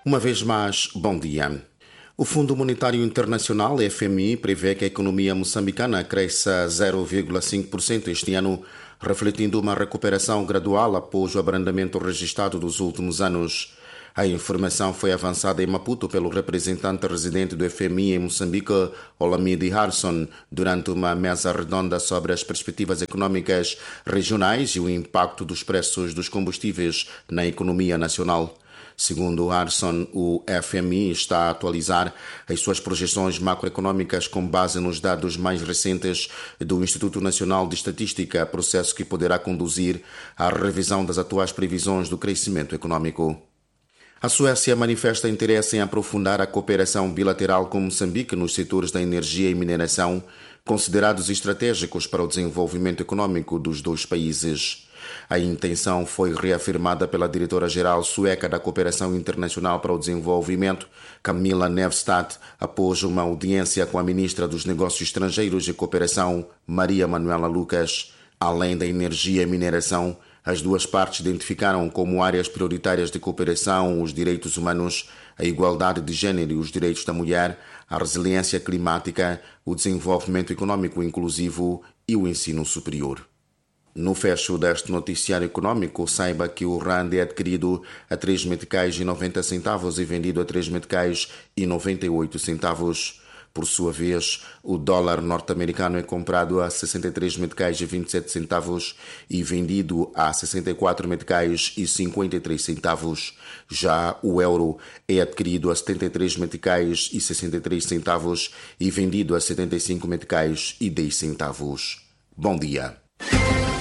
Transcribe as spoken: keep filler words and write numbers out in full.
Uma vez mais, bom dia. O Fundo Monetário Internacional, F M I, prevê que a economia moçambicana cresça zero vírgula cinco por cento este ano, refletindo uma recuperação gradual após o abrandamento registrado dos últimos anos. A informação foi avançada em Maputo pelo representante residente do F M I em Moçambique, Olamide Harrison, durante uma mesa redonda sobre as perspectivas econômicas regionais e o impacto dos preços dos combustíveis na economia nacional. Segundo Harrison, o F M I está a atualizar as suas projeções macroeconômicas com base nos dados mais recentes do Instituto Nacional de Estatística, processo que poderá conduzir à revisão das atuais previsões do crescimento econômico. A Suécia manifesta interesse em aprofundar a cooperação bilateral com Moçambique nos setores da energia e mineração, considerados estratégicos para o desenvolvimento econômico dos dois países. A intenção foi reafirmada pela diretora-geral sueca da Cooperação Internacional para o Desenvolvimento, Camilla Nevstad, após uma audiência com a ministra dos Negócios Estrangeiros e Cooperação, Maria Manuela Lucas. Além da energia e mineração, as duas partes identificaram como áreas prioritárias de cooperação os direitos humanos, a igualdade de gênero e os direitos da mulher, a resiliência climática, o desenvolvimento econômico inclusivo e o ensino superior. No fecho deste noticiário econômico, saiba que o rand é adquirido a três meticais e noventa centavos e vendido a três meticais e noventa e oito centavos. Por sua vez, o dólar norte-americano é comprado a sessenta e três meticais e vinte e sete centavos e vendido a sessenta e quatro meticais e cinquenta e três centavos. Já o euro é adquirido a setenta e três meticais e sessenta e três centavos e vendido a setenta e cinco meticais e dez centavos. Bom dia.